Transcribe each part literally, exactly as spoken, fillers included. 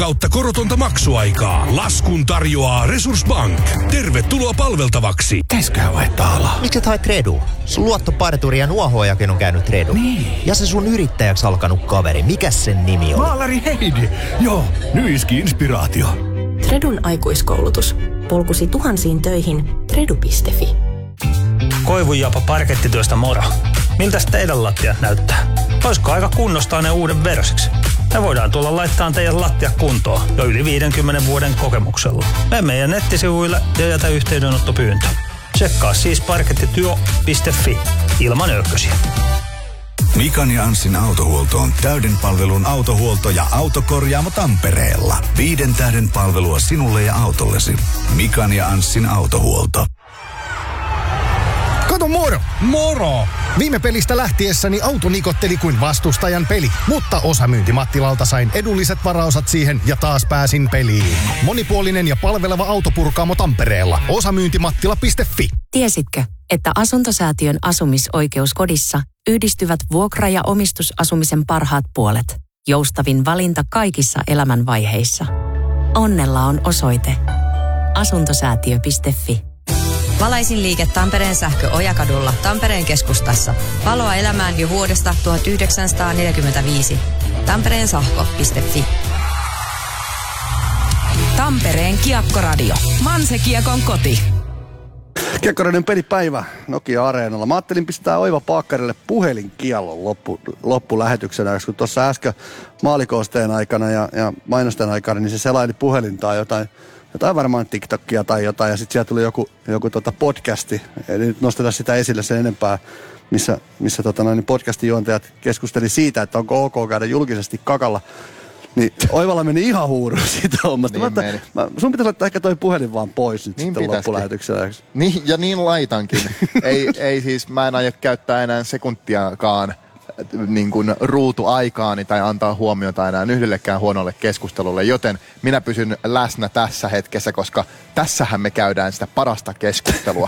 kautta korotonta maksuaikaa. Laskun tarjoaa Resurssbank. Tervetuloa palveltavaksi. Käskää vai taala? Miksi et haet Redu? Sun luottoparturi ja nuohoojakin on käynyt Redu. Niin. Ja se sun yrittäjäksi alkanut kaveri, mikäs sen nimi on? Maalari Heidi. Joo, nyt iski inspiraatio. Tredun aikuiskoulutus. Polkusi tuhansiin töihin. Tredu piste fi. Koivujapa parkettityöstä moro. Miltäs teidän lattiat näyttää? Olisiko aika kunnostaa ne uuden versiksi? Me voidaan tulla laittaa teidän lattia kuntoon jo yli viidenkymmenen vuoden kokemuksella. Mene meidän nettisivuille ja jätä yhteydenottopyyntö. Tsekkaa siis parkettityö piste fi ilman öykkösiä. Mikan ja Anssin autohuolto on täyden palvelun autohuolto ja autokorjaamo Tampereella. Viiden tähden palvelua sinulle ja autollesi. Mikan ja Anssin autohuolto. Kato moro! Moro! Viime pelistä lähtiessäni auto nikotteli kuin vastustajan peli, mutta osamyynti Mattilalta sain edulliset varaosat siihen ja taas pääsin peliin. Monipuolinen ja palveleva autopurkaamo Tampereella. osamyyntimattila piste fi. Tiesitkö, että Asuntosäätiön asumisoikeuskodissa yhdistyvät vuokra- ja omistusasumisen parhaat puolet? Joustavin valinta kaikissa elämänvaiheissa. Onnella on osoite asuntosäätiö piste fi. Valaisin liike Tampereen sähkö Ojakadulla Tampereen keskustassa. Valoa elämään jo vuodesta tuhatyhdeksänsataaneljäkymmentäviisi. tampereen sähkö piste fi. Tampereen Kiekkoradio. Manse Kiekon koti. Kiekkoradion pelipäivä Nokia-areenalla. Mä ajattelin pistää Oiva Paakkarille puhelinkiellon loppu, loppulähetyksenä, kun tuossa äsken maalikoosteen aikana ja, ja mainosten aikana, niin se selaili puhelintaa jotain, jotain varmaan TikTokia tai jotain, ja sitten siellä tuli joku, joku tota podcasti, eli nyt nostetaan sitä esille sen enempää, missä, missä tota noin, podcastin juontajat keskusteli siitä, että onko ok käydä julkisesti kakalla. Niin Oivalla meni ihan huuru siitä hommasta. Niin mä, mä, sun pitäisi laittaa ehkä toi puhelin vaan pois nyt niin sitten loppulähetyksellä. Niin, ja niin laitankin. ei, ei siis, mä en aio käyttää enää sekuntiakaan niin kuin ruutuaikaani tai antaa huomiota enää yhdellekään huonolle keskustelulle, joten minä pysyn läsnä tässä hetkessä, koska tässähän me käydään sitä parasta keskustelua.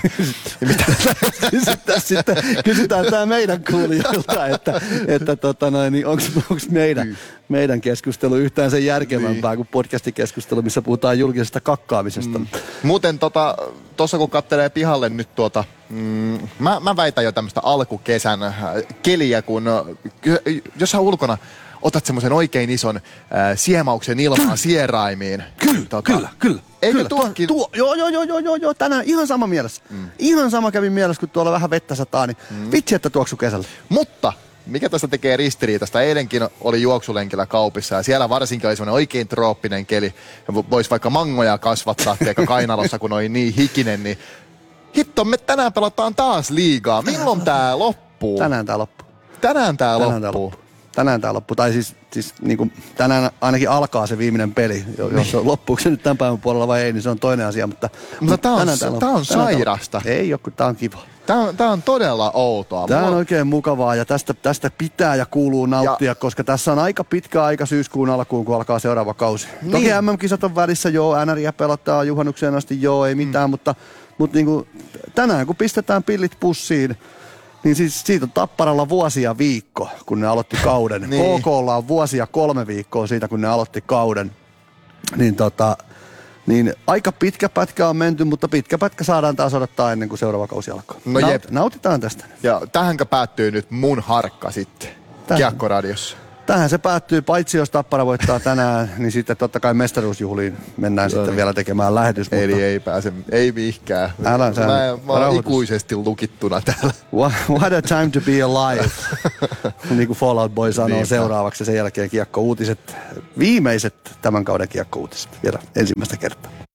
sitten, sitten kysytään tämä meidän kuulijoilta, että, että tota noin, niin onko meidän, meidän keskustelu yhtään sen järkevämpää niin kuin podcastikeskustelu, missä puhutaan julkisesta kakkaamisesta. Mm. Muuten tuossa tota, kun katselee pihalle nyt tuota, mm, mä, mä väitän jo tämmöistä alkukesän keliä, kun jos sä ulkona otat semmoisen oikein ison äh, siemauksen ilmaan sieraimiin. Kyllä, tota, kyllä, kyllä. Eikö kyllä, tuokin? Tuo, joo, joo, joo, joo, joo, tänään ihan sama mielessä. Mm. Ihan sama kävi mielessä, kun tuolla vähän vettä sataa, niin mm. vitsi, että tuoksu kesällä. Mutta mikä tästä tekee ristiriitasta? Eilenkin oli juoksulenkillä kaupissa ja siellä varsinkin oli semmoinen oikein trooppinen keli. Voisi vaikka mangoja kasvattaa tiedäkö kainalossa, kun oli niin hikinen, niin hitto, me tänään pelataan taas liigaa. Milloin tää loppuu? Tänään tää loppuu. Tänään tää tänään loppuu. Tää Tänään tää loppuu. Tai siis, siis niin kuin, tänään ainakin alkaa se viimeinen peli. Jos on, loppuuko se nyt tämän päivän puolella vai ei, niin se on toinen asia. Mutta, mutta tää on, tää tää on sairasta. Tää ei ole, kun tää on kiva. Tää on, tää on todella outoa. Tää on Mulla... oikein mukavaa ja tästä, tästä pitää ja kuuluu nauttia, ja... koska tässä on aika pitkä aika syyskuun alkuun, kun alkaa seuraava kausi. Niin. Toki M M-kisat on välissä, joo, N R J pelataan juhannukseen asti, joo, ei mitään, mm. mutta, mutta niin kuin, tänään kun pistetään pillit pussiin, niin siis siitä on Tapparalla vuosia viikko, kun ne aloitti kauden. niin. K K:lla on vuosia kolme viikkoa siitä, kun ne aloitti kauden. Niin tota... Niin aika pitkä pätkä on menty, mutta pitkä pätkä saadaan taas odottaa ennen kuin seuraava kausi alkaa. No Naut- jep. Nautitaan tästä. Ja tähänkö päättyy nyt mun harkka sitten Kiekkoradiossa? Tähän se päättyy, paitsi jos Tappara voittaa tänään, niin sitten totta kai mestaruusjuhliin mennään no sitten niin. vielä tekemään lähetys. Eli mutta... ei pääse, ei mihinkään. Älä sä. Mä, mä oon ikuisesti lukittuna täällä. What, what a time to be alive. Niin kuin Fall Out Boy sanoo niin, seuraavaksi ja sen jälkeen kiekkouutiset. Viimeiset tämän kauden kiekkouutiset vielä ensimmäistä kertaa.